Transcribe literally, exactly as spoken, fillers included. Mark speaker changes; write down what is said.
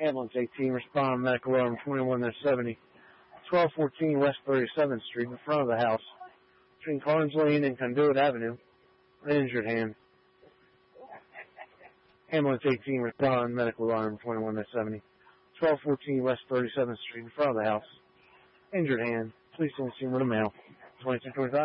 Speaker 1: Ambulance eighteen, respond, medical alarm twenty-one seventy. twelve fourteen West thirty-seventh Street, in front of the house, between Carnes Lane and Conduit Avenue, an injured hand. Ambulance eighteen, respond, medical alarm twenty-one seventy. twelve fourteen West thirty-seventh Street, in front of the house, injured hand. Please send the scene with a mail. twenty-two twenty-five.